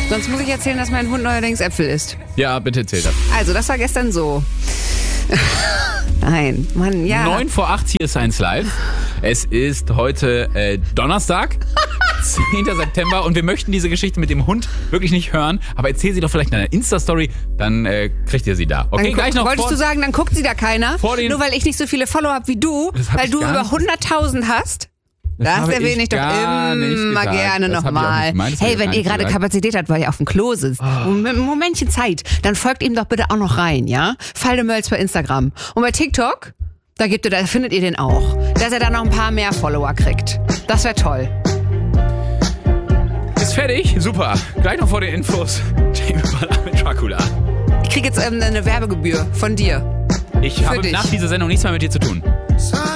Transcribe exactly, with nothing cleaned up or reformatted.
Sonst muss ich erzählen, dass mein Hund neuerdings Äpfel isst. Ja, bitte erzähl das. Also, das war gestern so. Nein, Mann, ja. Neun vor acht hier ist Science Live. Es ist heute äh, Donnerstag, zehnter September und wir möchten diese Geschichte mit dem Hund wirklich nicht hören, aber erzähl sie doch vielleicht in einer Insta-Story, dann äh, kriegt ihr sie da. Okay, dann gleich noch. Wolltest vor, du sagen, dann guckt sie da keiner? Vor den, Nur weil ich nicht so viele Follower habe wie du, weil du über hunderttausend hast? Das, das erwähne ich doch immer gerne nochmal. Hey, wenn ihr gerade Kapazität habt, weil ihr auf dem Klo sitzt, oh. und mit einem Momentchen Zeit, dann folgt ihm doch bitte auch noch rein, ja? Falde Mölz bei Instagram. Und bei TikTok, da, gibt ihr, da findet ihr den auch. Dass er da noch ein paar mehr Follower kriegt. Das wäre toll. Ist fertig? Super. Gleich noch vor den Infos. Jamie Ballard mit Dracula. Ich kriege jetzt ähm, eine Werbegebühr von dir. Ich habe dich. nach dieser Sendung nichts mehr mit dir zu tun.